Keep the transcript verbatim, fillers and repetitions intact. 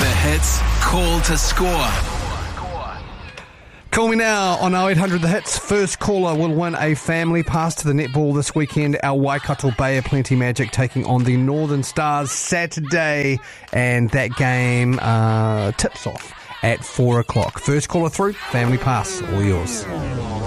The Hits Call to Score. Call me now on oh eight hundred The Hits. First caller will win a family pass to the netball this weekend. Our Waikato Bay of Plenty Magic taking on the Northern Stars Saturday, and that game uh, tips off at four o'clock. First caller through, family pass, all yours.